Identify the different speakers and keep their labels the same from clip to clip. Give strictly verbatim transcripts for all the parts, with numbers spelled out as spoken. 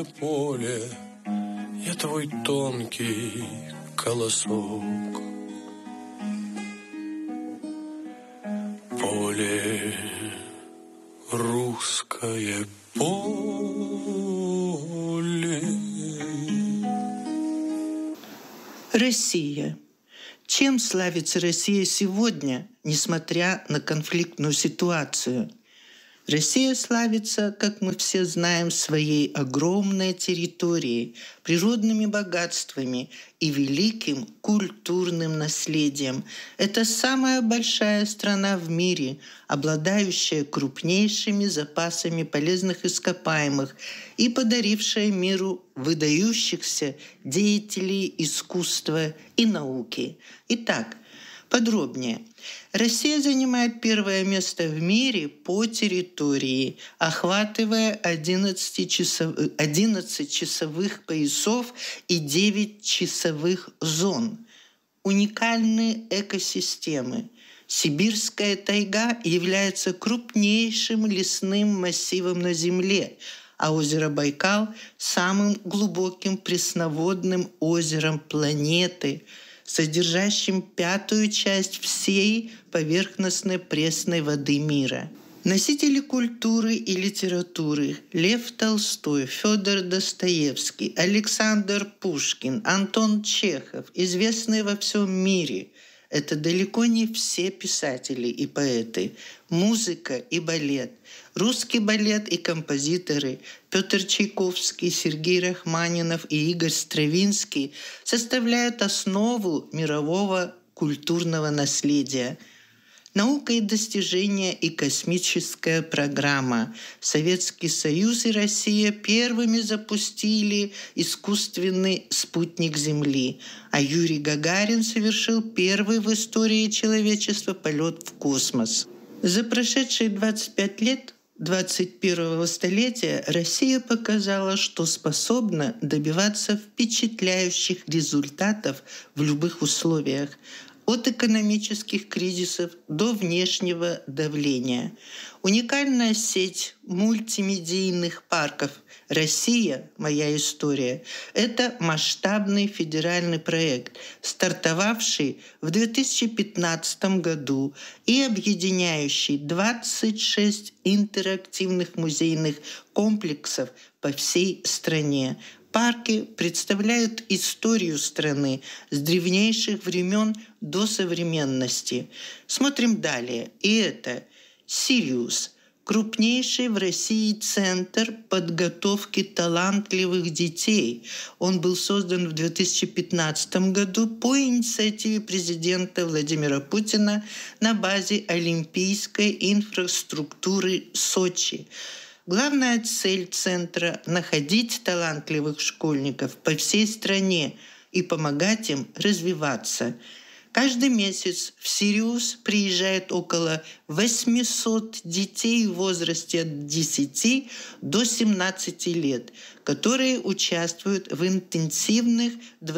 Speaker 1: нежное поле, я твой тонкий колосок. Поле, русское поле.
Speaker 2: Россия. Чем славится Россия сегодня, несмотря на конфликтную ситуацию? Россия славится, как мы все знаем, своей огромной территорией, природными богатствами и великим культурным наследием. Это самая большая страна в мире, обладающая крупнейшими запасами полезных ископаемых и подарившая миру выдающихся деятелей искусства и науки. Итак, подробнее. Россия занимает первое место в мире по территории, охватывая одиннадцать, часов, одиннадцать часовых поясов и девять часовых зон. Уникальные экосистемы. Сибирская тайга является крупнейшим лесным массивом на Земле, а озеро Байкал – самым глубоким пресноводным озером планеты – содержащим пятую часть всей поверхностной пресной воды мира. Носители культуры и литературы Лев Толстой, Федор Достоевский, Александр Пушкин, Антон Чехов, известные во всем мире. Это далеко не все писатели и поэты. Музыка и балет. Русский балет и композиторы Петр Чайковский, Сергей Рахманинов и Игорь Стравинский составляют основу мирового культурного наследия. Наука и достижения и космическая программа. Советский Союз и Россия первыми запустили искусственный спутник Земли, а Юрий Гагарин совершил первый в истории человечества полет в космос. За прошедшие двадцать пять лет двадцать первого столетия Россия показала, что способна добиваться впечатляющих результатов в любых условиях, от экономических кризисов до внешнего давления. Уникальная сеть мультимедийных парков «Россия. Моя история» – это масштабный федеральный проект, стартовавший в две тысячи пятнадцатом году и объединяющий двадцать шесть интерактивных музейных комплексов по всей стране. Парки представляют историю страны с древнейших времен до современности. Смотрим далее. И это «Сириус» – крупнейший в России центр подготовки талантливых детей. Он был создан в две тысячи пятнадцатом году по инициативе президента Владимира Путина на базе олимпийской инфраструктуры Сочи. Главная цель центра – находить талантливых школьников по всей стране и помогать им развиваться. Каждый месяц в «Сириус» приезжает около восемьсот детей в возрасте от десяти до семнадцати лет, которые участвуют в интенсивных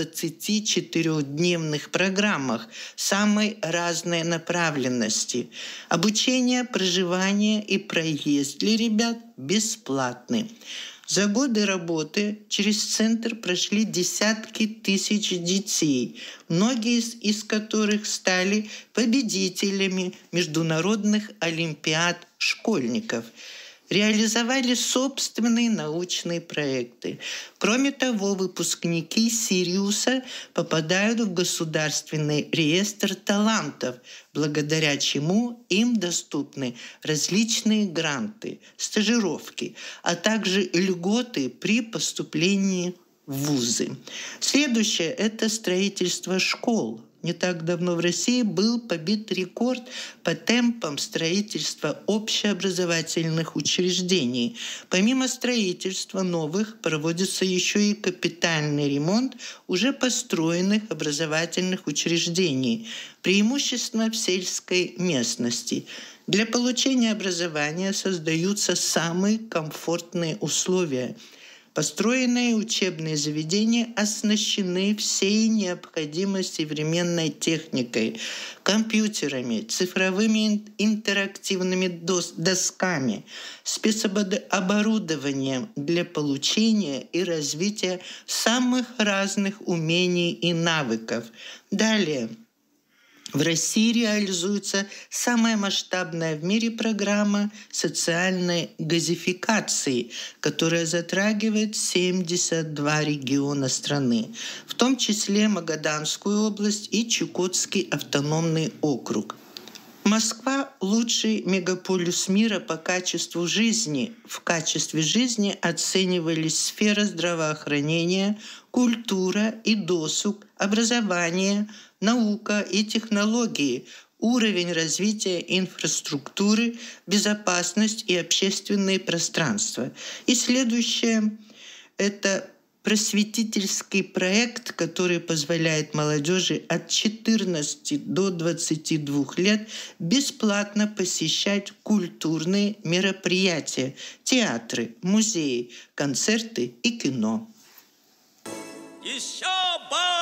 Speaker 2: двадцатичетырёхдневных программах самой разной направленности. Обучение, проживание и проезд для ребят бесплатны. За годы работы через центр прошли десятки тысяч детей, многие из которых стали победителями международных олимпиад школьников. Реализовали собственные научные проекты. Кроме того, выпускники «Сириуса» попадают в государственный реестр талантов, благодаря чему им доступны различные гранты, стажировки, а также льготы при поступлении в вузы. Следующее – это строительство школ. Не так давно в России был побит рекорд по темпам строительства общеобразовательных учреждений. Помимо строительства новых проводится еще и капитальный ремонт уже построенных образовательных учреждений, преимущественно в сельской местности. Для получения образования создаются самые комфортные условия. Построенные учебные заведения оснащены всей необходимой современной техникой, компьютерами, цифровыми интерактивными дос- досками, спецоборудованием для получения и развития самых разных умений и навыков. Далее. В России реализуется самая масштабная в мире программа социальной газификации, которая затрагивает семьдесят два региона страны, в том числе Магаданскую область и Чукотский автономный округ. Москва – лучший мегаполис мира по качеству жизни. В качестве жизни оценивались сфера здравоохранения, культура и досуг, образование, наука и технологии, уровень развития инфраструктуры, безопасность и общественные пространства. И следующее – это просветительский проект, который позволяет молодежи от четырнадцати до двадцати двух лет бесплатно посещать культурные мероприятия, театры, музеи, концерты и кино.
Speaker 3: Еще